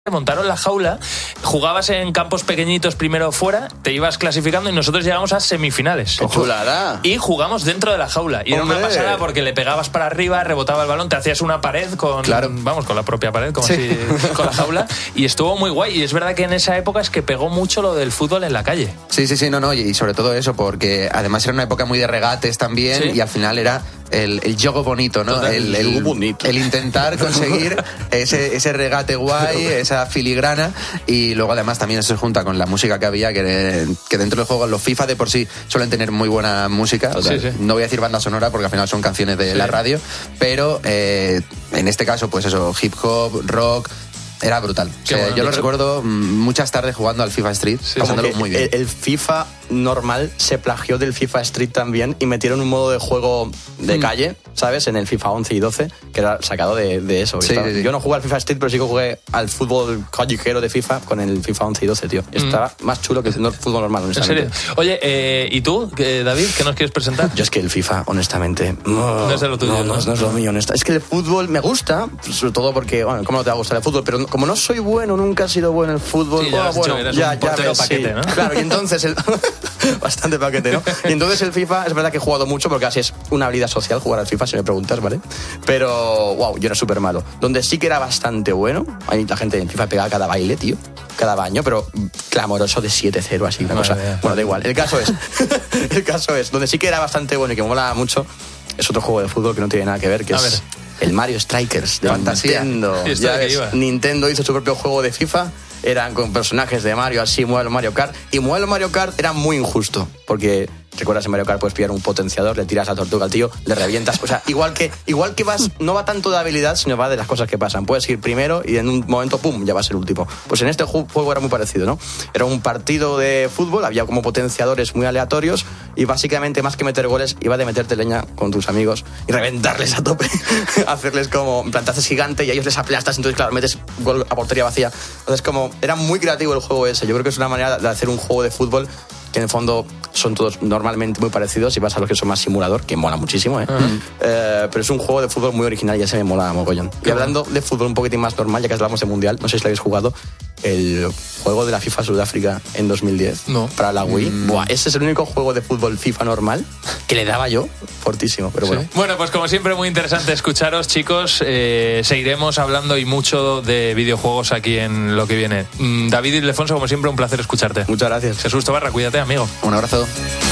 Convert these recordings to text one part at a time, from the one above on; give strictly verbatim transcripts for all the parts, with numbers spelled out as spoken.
montaron la jaula, jugabas en campos pequeñitos primero fuera, te ibas clasificando y nosotros llegamos a semifinales. ¡Qué chulada! Y jugamos dentro de la jaula. Y ¡Hombre! Era una pasada porque le pegabas para arriba, rebotaba el balón, te hacías una pared con, claro. vamos, con la propia pared, como sí. así, con la jaula. Y estuvo muy guay. Y es verdad que en esa época es que pegó mucho lo del fútbol en la calle. Sí, sí, sí, no, no. Y sobre todo eso, porque además era una época muy de regates también, sí. Y al final era el, el juego bonito, ¿no? Total, el, el, el, bonito. el intentar conseguir ese, ese regate guay, esa filigrana, y luego además también eso se junta con la música que había, que, que dentro del juego los FIFA de por sí suelen tener muy buena música. O sea, sí, sí. No voy a decir banda sonora porque al final son canciones de sí. la radio, pero eh, en este caso, pues eso, hip hop, rock. Era brutal. O sea, bueno, yo lo recuerdo muchas tardes jugando al FIFA Street, sí, pasándolo muy bien. El, el FIFA normal se plagió del FIFA Street también y metieron un modo de juego de mm. calle, ¿sabes? En el FIFA once y doce, que era sacado de, de eso. Sí, estaba, sí, sí. Yo no jugué al FIFA Street, pero sí que jugué al fútbol callejero de FIFA con el FIFA once y doce, tío. Mm. Estaba más chulo que el fútbol normal, honestamente. ¿En serio? Oye, eh, ¿y tú, David, qué nos quieres presentar? Yo es que el FIFA, honestamente... No, no es de lo tuyo, no, no, ¿no? no es lo mío, honestamente. Es que el fútbol me gusta, sobre todo porque, bueno, ¿cómo no te va a gustar el fútbol? Pero como no soy bueno, nunca he sido bueno en el fútbol. Sí, ya oh, bueno, eres ya, un portero ya, paquete, sí. ¿no? Claro, y entonces el... bastante paquete, ¿no? Y entonces el FIFA, es verdad que he jugado mucho porque así es una habilidad social jugar al FIFA, si me preguntas, ¿vale? Pero, wow, yo era súper malo. Donde sí que era bastante bueno, ahí la gente en FIFA pegaba cada baile, tío, cada baño, pero clamoroso de siete cero, así, una cosa. Idea. Bueno, da igual. El caso es, el caso es, donde sí que era bastante bueno y que me mola mucho, es otro juego de fútbol que no tiene nada que ver, que a es... ver. El Mario Strikers de Fantasía. Nintendo. Ya ves, Nintendo hizo su propio juego de FIFA, eran con personajes de Mario, así, modelo Mario Kart. Y modelo Mario Kart era muy injusto, porque recuerdas en Mario Kart puedes pillar un potenciador, le tiras a la tortuga al tío, le revientas. O sea, igual que, igual que vas, no va tanto de habilidad, sino va de las cosas que pasan. Puedes ir primero y en un momento, pum, ya vas el último. Pues en este juego era muy parecido, ¿no? Era un partido de fútbol, había como potenciadores muy aleatorios y básicamente más que meter goles, iba de meterte leña con tus amigos y reventarles a tope, hacerles como plantaces gigante y a ellos les aplastas, entonces claro, metes gol a portería vacía. Entonces como, era muy creativo el juego ese. Yo creo que es una manera de hacer un juego de fútbol que en el fondo son todos normalmente muy parecidos y vas a los que son más simulador, que mola muchísimo, ¿eh? Uh-huh. eh pero es un juego de fútbol muy original y ese me mola mogollón. Y uh-huh. hablando de fútbol un poquitín más normal, ya que hablamos de Mundial, no sé si lo habéis jugado, el juego de la FIFA Sudáfrica en dos mil diez, no. para la Wii. Mm. Buah, ese es el único juego de fútbol FIFA normal que le daba yo fortísimo, pero bueno. Sí. Bueno, pues como siempre, muy interesante escucharos, chicos. Eh, seguiremos hablando y mucho de videojuegos aquí en lo que viene. Mm, David Ildefonso, como siempre, un placer escucharte. Muchas gracias. Jesús Tobarra, cuídate, amigo. Un abrazo.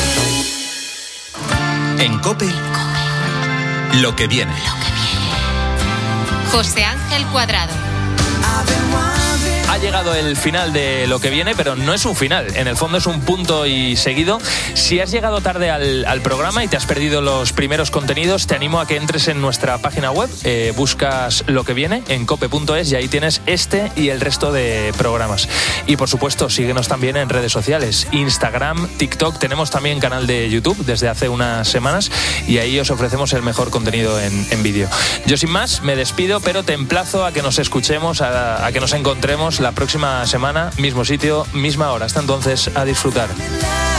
En COPE, lo que viene. José Ángel Cuadrado. Ha llegado el final de lo que viene, pero no es un final. En el fondo es un punto y seguido. Si has llegado tarde al, al programa y te has perdido los primeros contenidos, te animo a que entres en nuestra página web, eh, buscas lo que viene en cope punto es y ahí tienes este y el resto de programas. Y por supuesto, síguenos también en redes sociales, Instagram, TikTok. Tenemos también canal de YouTube desde hace unas semanas y ahí os ofrecemos el mejor contenido en, en vídeo. Yo sin más me despido, pero te emplazo a que nos escuchemos, a, a que nos encontremos la próxima semana, mismo sitio, misma hora. Hasta entonces, a disfrutar.